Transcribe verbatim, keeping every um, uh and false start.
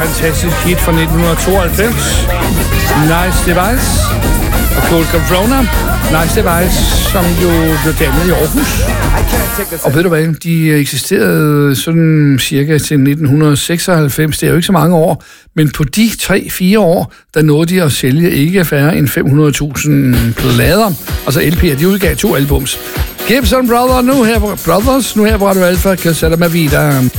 fantastisk hit fra nitten tooghalvfems. Nice Device. Og Cold Corona. Nice Device, som jo blev dannet i Aarhus. Og ved du hvad, de eksisterede sådan cirka til nitten seksoghalvfems. Det er jo ikke så mange år, men på de tre fire år, der nåede de at sælge ikke færre end fem hundrede tusind plader. Altså L P'er, de udgav to albums. Gibson Brothers, nu her på Brothers, nu her på Radio Alpha, kan sætte mig videre.